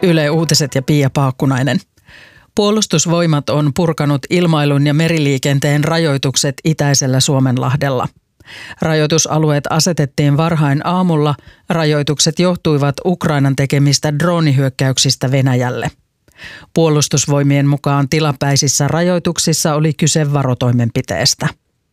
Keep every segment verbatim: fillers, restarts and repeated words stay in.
Yle Uutiset ja Pia Paakkunainen. Puolustusvoimat on purkanut ilmailun ja meriliikenteen rajoitukset itäisellä Suomenlahdella. Rajoitusalueet asetettiin varhain aamulla. Rajoitukset johtuivat Ukrainan tekemistä droonihyökkäyksistä Venäjälle. Puolustusvoimien mukaan tilapäisissä rajoituksissa oli kyse varotoimenpiteestä.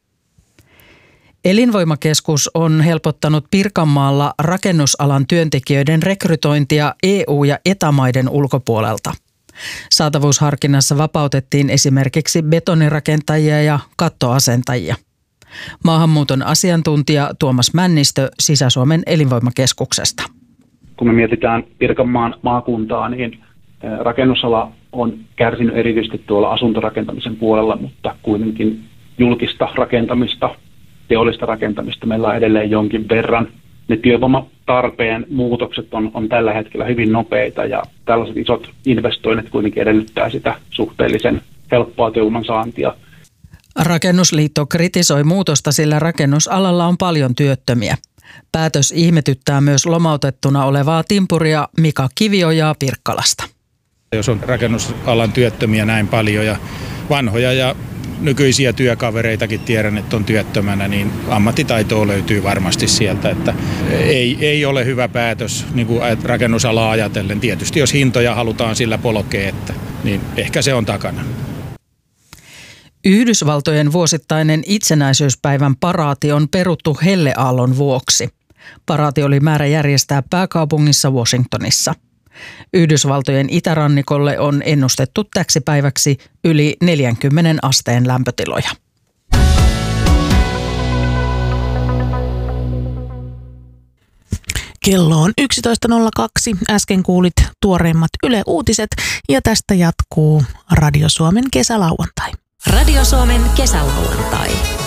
Elinvoimakeskus on helpottanut Pirkanmaalla rakennusalan työntekijöiden rekrytointia E U- ja E T A-maiden ulkopuolelta. Saatavuusharkinnassa vapautettiin esimerkiksi betonirakentajia ja kattoasentajia. Maahanmuuton asiantuntija Tuomas Männistö Sisä-Suomen elinvoimakeskuksesta. Kun me mietitään Pirkanmaan maakuntaa, niin rakennusala on kärsinyt erityisesti tuolla asuntorakentamisen puolella, mutta kuitenkin julkista rakentamista, teollista rakentamista meillä on edelleen jonkin verran. Ne työvoimatarpeen muutokset on, on tällä hetkellä hyvin nopeita ja tällaiset isot investoinnit kuitenkin edellyttää sitä suhteellisen helppoa työvoiman saantia. Rakennusliitto kritisoi muutosta, sillä rakennusalalla on paljon työttömiä. Päätös ihmetyttää myös lomautettuna olevaa timpuria Mika Kiviojaa Pirkkalasta. Jos on rakennusalan työttömiä näin paljon ja vanhoja ja nykyisiä työkavereitakin tiedän, että on työttömänä, niin ammattitaitoa löytyy varmasti sieltä. Että ei, ei ole hyvä päätös niin kuin rakennusalaa ajatellen. Tietysti jos hintoja halutaan sillä polkea, että, niin ehkä se on takana. Yhdysvaltojen vuosittainen itsenäisyyspäivän paraati on peruttu helleaallon vuoksi. Paraati oli määrä järjestää pääkaupungissa Washingtonissa. Yhdysvaltojen itärannikolle on ennustettu täksi päiväksi yli neljänkymmenen asteen lämpötiloja. Kello on yksitoista nolla kaksi. Äsken kuulit tuoreimmat Yle Uutiset ja tästä jatkuu Radio Suomen kesälauantai. Radio Suomen kesälauantai.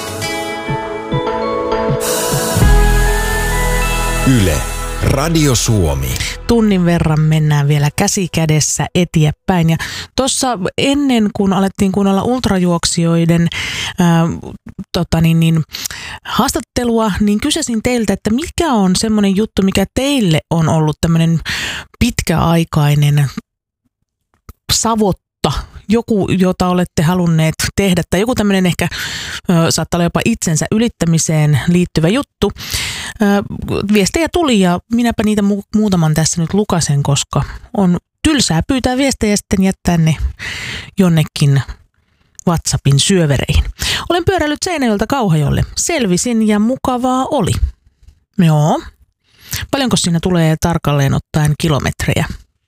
Yle. Radio Suomi. Tunnin verran mennään vielä käsi kädessä eteenpäin. Ja tuossa ennen kuin alettiin kuunnella ultrajuoksijoiden ää, tota niin, niin, haastattelua, niin kysäsin teiltä, että mikä on semmoinen juttu, mikä teille on ollut tämmöinen pitkäaikainen savotta, joku, jota olette halunneet tehdä, tai joku tämmöinen ehkä ö, saattaa olla jopa itsensä ylittämiseen liittyvä juttu. Ö, viestejä tuli ja minäpä niitä mu- muutaman tässä nyt lukasen, koska on tylsää pyytää viestejä ja sitten jättää ne jonnekin WhatsAppin syövereihin. Olen pyöräillyt Seinäjoelta Kauhajoelle. Selvisin ja mukavaa oli. Joo. Paljonko siinä tulee tarkalleen ottaen kilometrejä?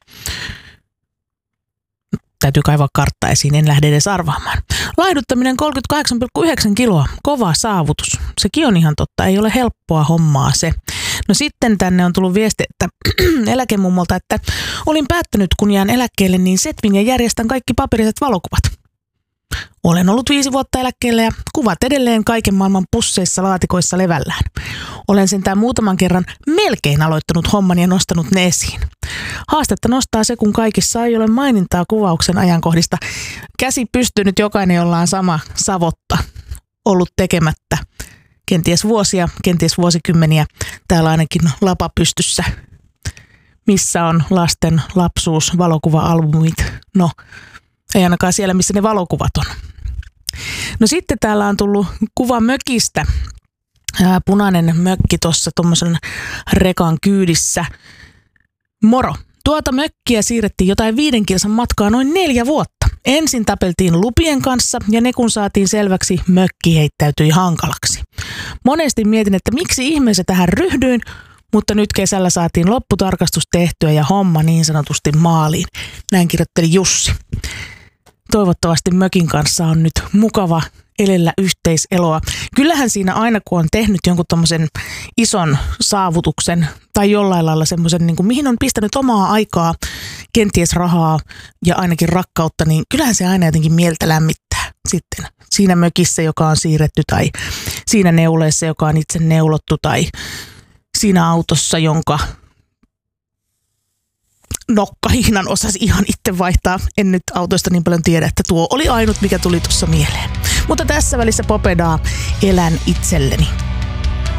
Täytyy kaivaa kartta esiin, en lähde edes arvaamaan. Laihduttaminen kolmekymmentäkahdeksan pilkku yhdeksän kiloa, kova saavutus. Sekin on ihan totta, ei ole helppoa hommaa se. No sitten tänne on tullut viesti, että eläkemummolta, että olin päättänyt, kun jään eläkkeelle, niin setvin ja järjestän kaikki paperiset valokuvat. Olen ollut viisi vuotta eläkkeellä ja kuvat edelleen kaiken maailman pusseissa laatikoissa levällään. Olen sentään muutaman kerran melkein aloittanut homman ja nostanut ne esiin. Haastetta nostaa se, kun kaikissa ei ole mainintaa kuvauksen ajankohdista. Käsi pystyy nyt jokainen, jolla on sama savotta ollut tekemättä. Kenties vuosia, kenties vuosikymmeniä. Täällä ainakin lapa pystyssä. Missä on lasten lapsuus, valokuva-albumit? No, ei ainakaan siellä, missä ne valokuvat on. No sitten täällä on tullut kuva mökistä. Ää, punainen mökki tuossa tuommoisen rekan kyydissä. Moro. Tuota mökkiä siirrettiin jotain viiden kilsan matkaa noin neljä vuotta. Ensin tapeltiin lupien kanssa ja ne kun saatiin selväksi, mökki heittäytyi hankalaksi. Monesti mietin, että miksi ihmeessä tähän ryhdyin, mutta nyt kesällä saatiin lopputarkastus tehtyä ja homma niin sanotusti maaliin. Näin kirjoitteli Jussi. Toivottavasti mökin kanssa on nyt mukava elellä yhteiseloa. Kyllähän siinä aina, kun on tehnyt jonkun tommosen ison saavutuksen tai jollain lailla semmoisen, niin kuin mihin on pistänyt omaa aikaa, kenties rahaa ja ainakin rakkautta, niin kyllähän se aina jotenkin mieltä lämmittää sitten siinä mökissä, joka on siirretty tai siinä neuleessa, joka on itse neulottu tai siinä autossa, jonka nokkahihnan osasi ihan itse vaihtaa. En nyt autoista niin paljon tiedä, että tuo oli ainut, mikä tuli tuossa mieleen. Mutta tässä välissä Popedaa elän itselleni.